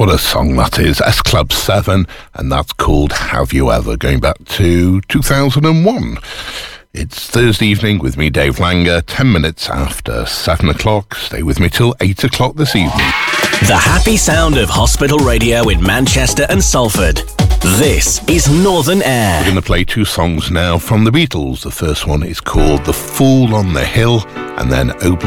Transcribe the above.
What a song that is. S Club 7, and that's called Have You Ever, going back to 2001. It's Thursday evening with me, Dave Langer, 10 minutes after 7 o'clock. Stay with me till 8 o'clock this evening. The happy sound of hospital radio in Manchester and Salford. This is Northern Air. We're going to play two songs now from the Beatles. The first one is called The Fool on the Hill, and then Open